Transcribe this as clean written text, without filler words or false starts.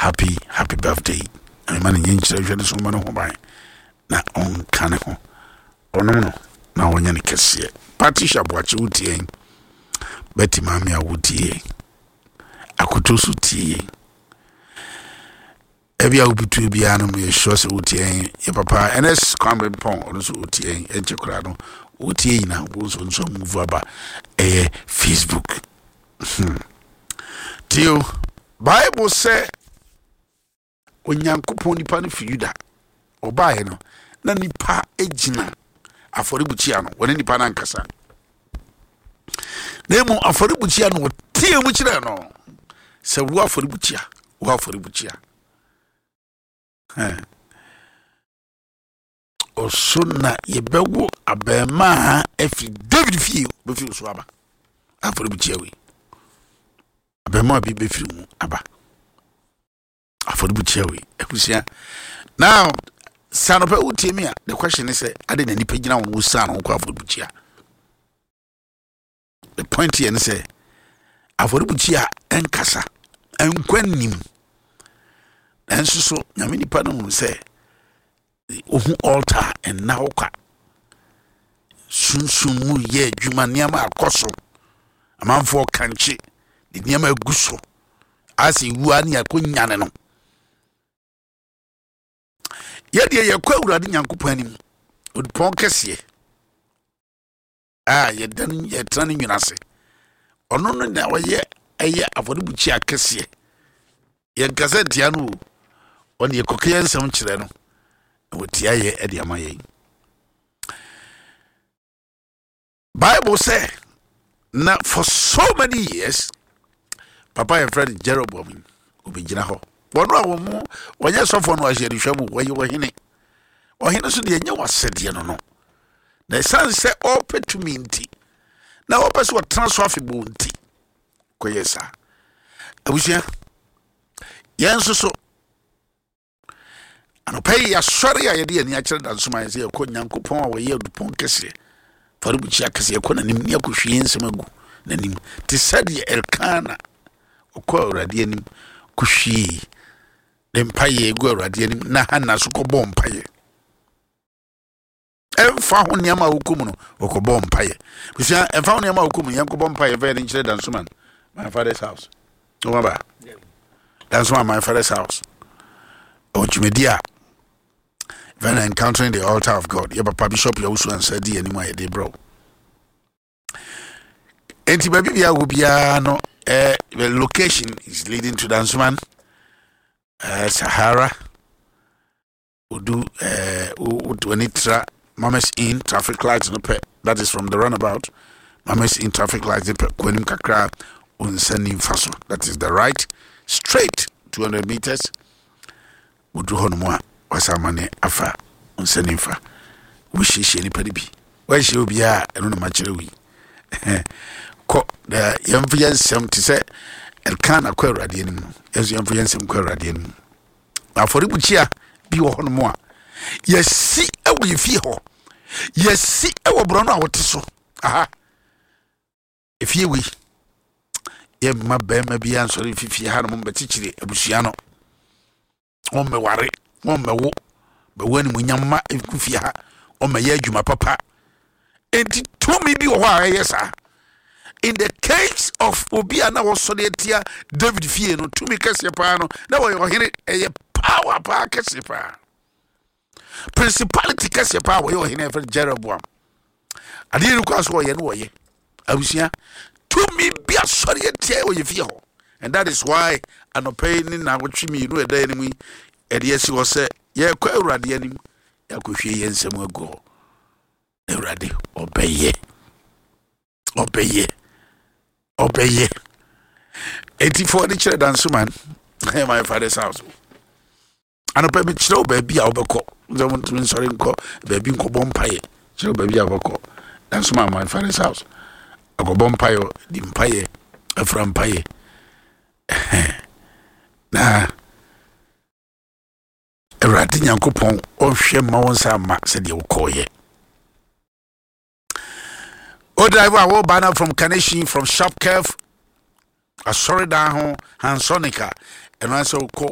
happy birthday. And man yin children so man ho ban na on kan ho ono no na wonya ne kese Patricia Boache wutie Betty Mami awutie akoto so tie ebia obitu bia no me sure se wutie ye papa NS Kwambe Pon ono so wutie enche kura no wutie ina wo so move aba Facebook Tio Bible say Onyankopon nipa no fiyuda obae no na nipa ejina aforibuchia no woni nipa na nkasa nemu aforibuchia no tie mu kire no se wo aforibuchia osuna yebewo abema efi David fie befi so aba aforibuchia we abema bi befi mu aba aforibuchia we ekusia now sanopa utimia the question is ade na nipa gina wo sa no kwa aforibuchia the point here is aforibuchia enkasa enkwanim enso so nyame nipa no say ohu altar and now kwa sunsumu ye adwuma niama akoso amanfo kanche de niama aguso asi wuani akonyane no yede yakwa urade nyankopon anim odpon kese yedan yetrane nwinase ono no na waye eye aforibuchia kese ye gazeti anu oni ekoke nsem kire no wotia ye ede amaye Bible say na for so many years papa and friend Jeroboam obigina ho wono awomu wonye sofo no ahye rehwamu waye ohene so de enye wasede no na sanse opportunity na opese wo transfer fibo nti koyesa abusia yenso so anopay ya sori ya yede ani akire dan soma ye ko nyankopon a waye dupon kese faribuchi akese ko na nim ne akohwie nsem agu na nim ti sadi elkana okwa urade anim kuhwie empaye egu urade anim na hanna so ko bom paye emfa ho niam a wokum no okobom paye kusia emfa ho niam a wokum yan ko bom paye ve ni kire dan soma my father's house no baba that's why my father's house Ochimedia when encountering the altar of God your papa bishop you also said the anymore dey bro enti baby bia wo bia no the location is leading to Dansuman Sahara Udu Udwanitra Mamas in traffic lights no pe that is from the runabout Mamas in traffic lights kwenim kakra unsenim faso that is the right straight 200 meters Udu honmo wasamane afa unsenim fa wishishi ni padibi washi obia eno na machire wi ko da yamfiyansem ti se elkana kwa urade anim yesu yamfiyansem kwa urade anim aforibuchia bi wo honmo a yesi ewo yefi ho yesi ewo brono a wote so aha efie wi ye mabema bi ansori fifi ha no mbetichire abusua no o meware o mewo be wani munyamma efufie ha o meye adwuma papa enti to me bi wo ha yesa in the case of obia na wo so detia David fie no to me kase pa no na wo yo hene eye power pa kase pa principality kase pa wo yo hene for Jeroboam ade ru kwa so ye no wo ye abusia to me bi asori detia wo ye fie ho and that is why anopay na wotwi mi no eda anim ede yesi wo se ye kwa urade anim yakohwe ye nsem ago urade obeye eti for the children Dansuman my father's house anopay bi chiro baby a obeko ze want to sorry nko baby nko bompaye chiro baby a obeko Dansuman my father's house ago bompaye di mpaye afram paye na erati nyankopon ohwe ma wonsa ma se de wokoye o driver wo banner from Kaneshi from Shop Curve asori da ho Hansonica and also ko